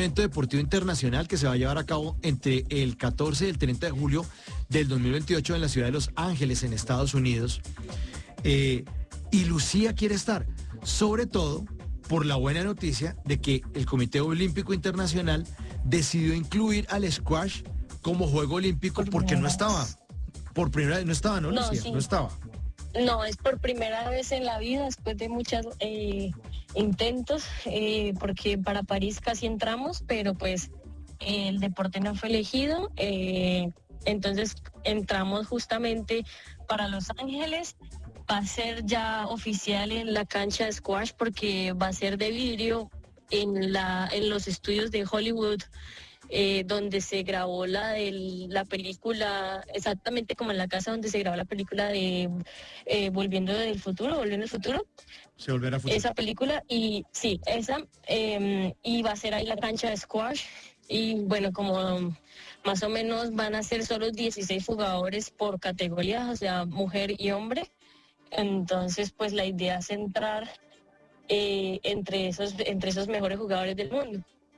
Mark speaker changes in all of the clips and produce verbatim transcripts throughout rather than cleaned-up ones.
Speaker 1: evento deportivo internacional que se va a llevar a cabo entre el catorce y el treinta de julio del dos mil veintiocho en la ciudad de Los Ángeles, en Estados Unidos. Eh, y Lucía quiere estar, sobre todo por la buena noticia de que el Comité Olímpico Internacional decidió incluir al squash como juego olímpico porque no estaba. Por primera vez no estaba, ¿no, Lucía?
Speaker 2: No, sí.
Speaker 1: No estaba.
Speaker 2: No, es por primera vez en la vida, después de muchos eh, intentos, eh, porque para París casi entramos, pero pues eh, el deporte no fue elegido, eh, entonces entramos justamente para Los Ángeles. Va a ser ya oficial en la cancha de squash porque va a ser de vidrio en, la, en los estudios de Hollywood. Eh, donde se grabó la de la película, exactamente como en la casa donde se grabó la película de eh, Volviendo del Futuro, Volviendo al Futuro.
Speaker 1: Se volverá a futuro.
Speaker 2: Esa película, y sí, esa, eh, y va a ser ahí la cancha de squash. Y bueno, como más o menos van a ser solo dieciséis jugadores por categoría, o sea, mujer y hombre. Entonces, pues la idea es entrar eh, entre esos, entre esos mejores jugadores del mundo.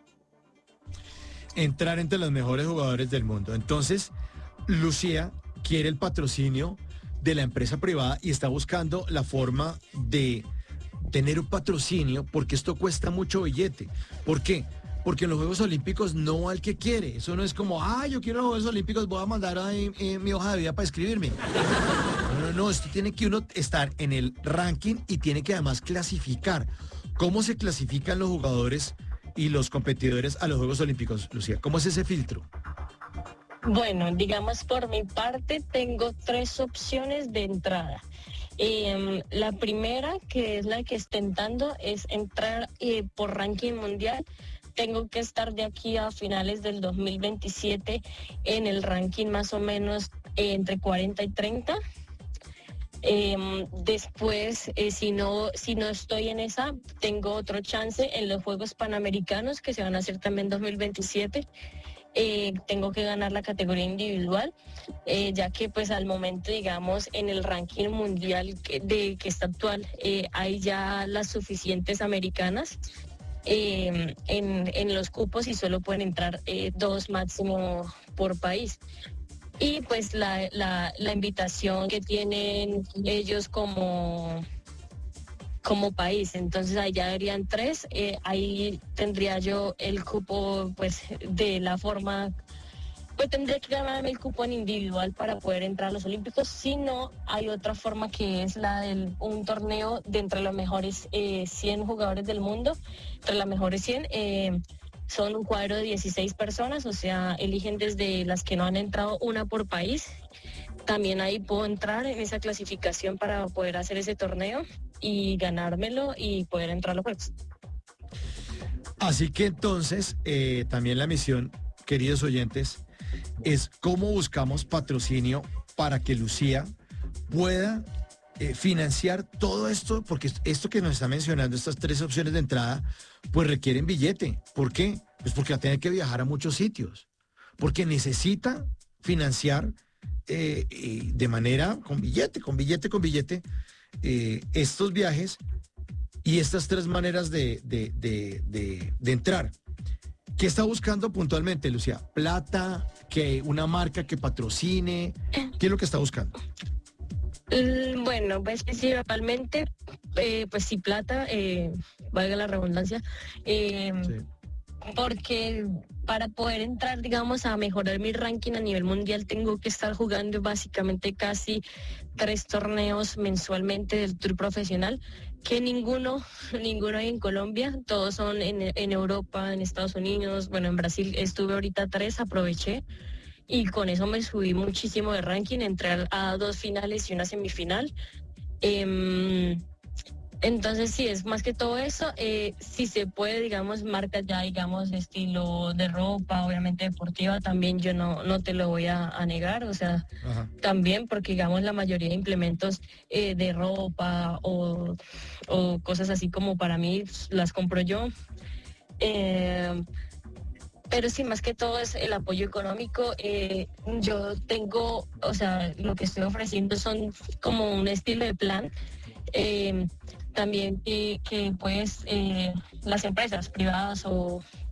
Speaker 1: Entrar entre los mejores jugadores del mundo. Entonces, Lucía quiere el patrocinio de la empresa privada y está buscando la forma de tener un patrocinio porque esto cuesta mucho billete. ¿Por qué? Porque en los Juegos Olímpicos no va el que quiere. Eso no es como, ah, yo quiero los Juegos Olímpicos, voy a mandar ahí eh, mi hoja de vida para escribirme. No, no, no, esto tiene que uno estar en el ranking y tiene que además clasificar. ¿Cómo se clasifican los jugadores y los competidores a los Juegos Olímpicos, Lucía? ¿Cómo es ese filtro?
Speaker 2: Bueno, digamos por mi parte tengo tres opciones de entrada. Eh, la primera, que es la que estoy intentando, es entrar eh, por ranking mundial. Tengo que estar de aquí a finales del dos mil veintisiete en el ranking más o menos eh, entre cuarenta y treinta. Eh, después, eh, si no si no estoy en esa, tengo otro chance en los Juegos Panamericanos que se van a hacer también en dos mil veintisiete. Eh, tengo que ganar la categoría individual, eh, ya que pues al momento, digamos, en el ranking mundial que, de, que está actual, eh, hay ya las suficientes americanas eh, en, en los cupos y solo pueden entrar eh, dos máximo por país. Y pues la, la, la invitación que tienen ellos como, como país, entonces ahí ya harían tres, eh, ahí tendría yo el cupo pues de la forma, pues tendría que ganarme el cupo en individual para poder entrar a los Olímpicos. Si no, hay otra forma que es la de un torneo de entre los mejores eh, cien jugadores del mundo, entre las mejores cien, eh, son un cuadro de dieciséis personas, o sea, eligen desde las que no han entrado una por país. También ahí puedo entrar en esa clasificación para poder hacer ese torneo y ganármelo y poder entrar a los Juegos.
Speaker 1: Así que entonces, eh, también la misión, queridos oyentes, es cómo buscamos patrocinio para que Lucía pueda eh, financiar todo esto, porque esto que nos está mencionando, estas tres opciones de entrada, pues requieren billete. ¿Por qué? Pues porque va a tener que viajar a muchos sitios, porque necesita financiar eh, eh, de manera, con billete, con billete, con billete, eh, estos viajes y estas tres maneras de, de, de, de, de entrar. ¿Qué está buscando puntualmente, Lucía? ¿Plata? ¿Que una marca que patrocine? ¿Qué es lo que está buscando?
Speaker 2: Bueno, pues principalmente, eh, pues sí, plata, eh, valga la redundancia, eh, sí. Porque para poder entrar, digamos, a mejorar mi ranking a nivel mundial, tengo que estar jugando básicamente casi tres torneos mensualmente del Tour profesional, que ninguno, ninguno hay en Colombia, todos son en, en Europa, en Estados Unidos, bueno, en Brasil estuve ahorita tres, aproveché. Y con eso me subí muchísimo de ranking, entré a dos finales y una semifinal. Eh, entonces sí, es más que todo eso. Eh, si se puede, digamos, marcas ya, digamos, de estilo de ropa, obviamente deportiva, también yo no, no te lo voy a, a negar. O sea, ajá, también porque, digamos, la mayoría de implementos eh, de ropa o, o cosas así como para mí las compro yo. Eh, Pero sí, más que todo es el apoyo económico. Eh, yo tengo, o sea, lo que estoy ofreciendo son como un estilo de plan. Eh, también que, que pues eh, las empresas privadas o